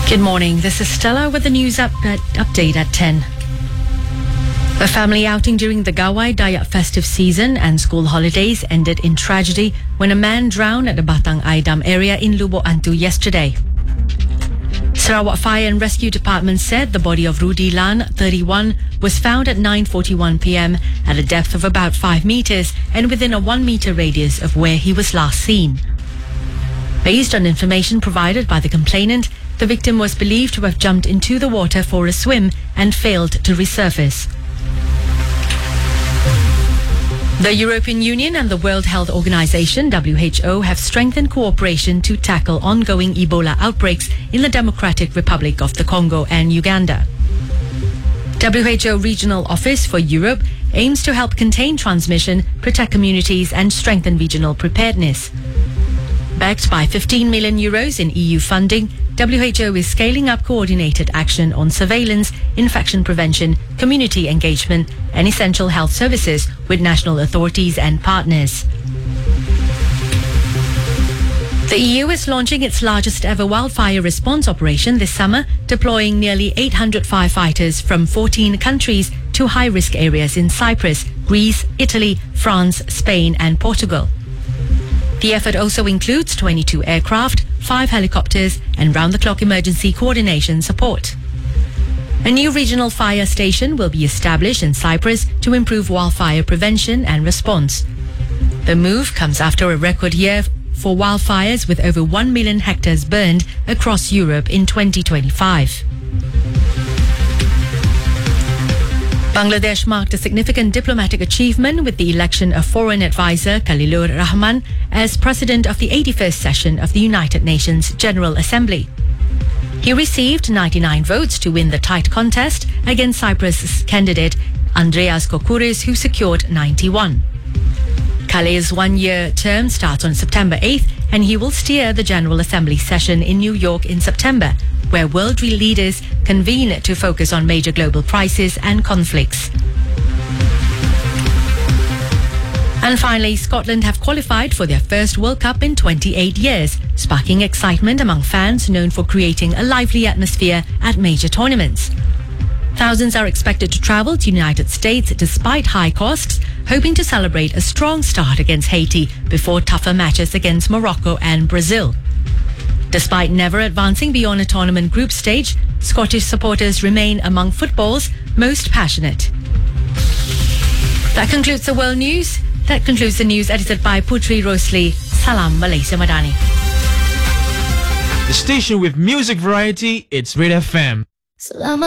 Good morning. This is Stella with the news update at 10. A family outing during the Gawai Dayak festive season and school holidays ended in tragedy when a man drowned at the Batang Aidam area in Lubuk Antu yesterday. Sarawak Fire and Rescue Department said the body of Rudy Lan, 31, was found at 9:41 p.m. at a depth of about 5 meters and within a 1 meter radius of where he was last seen. Based on information provided by the complainant, the victim was believed to have jumped into the water for a swim and failed to resurface. The European Union and the World Health Organization, WHO, have strengthened cooperation to tackle ongoing Ebola outbreaks in the Democratic Republic of the Congo and Uganda. WHO Regional Office for Europe aims to help contain transmission, protect communities and strengthen regional preparedness. Backed by 15 million euros in EU funding, WHO is scaling up coordinated action on surveillance, infection prevention, community engagement and essential health services with national authorities and partners. The EU is launching its largest ever wildfire response operation this summer, deploying nearly 800 firefighters from 14 countries to high-risk areas in Cyprus, Greece, Italy, France, Spain and Portugal. The effort also includes 22 aircraft, 5 helicopters and round-the-clock emergency coordination support. A new regional fire station will be established in Cyprus to improve wildfire prevention and response. The move comes after a record year for wildfires with over 1 million hectares burned across Europe in 2025. Bangladesh marked a significant diplomatic achievement with the election of Foreign Advisor Khalilur Rahman as President of the 81st session of the United Nations General Assembly. He received 99 votes to win the tight contest against Cyprus' candidate Andreas Koukouris, who secured 91. Khalil's one-year term starts on September 8th and he will steer the General Assembly session in New York in September, where world leaders convene to focus on major global crises and conflicts. And finally, Scotland have qualified for their first World Cup in 28 years, sparking excitement among fans known for creating a lively atmosphere at major tournaments. Thousands are expected to travel to the United States despite high costs, hoping to celebrate a strong start against Haiti before tougher matches against Morocco and Brazil. Despite never advancing beyond a tournament group stage, Scottish supporters remain among football's most passionate. That concludes the world news. That concludes the news edited by Putri Rosli. Salam Malaysia Madani. The station with music variety, it's Red FM.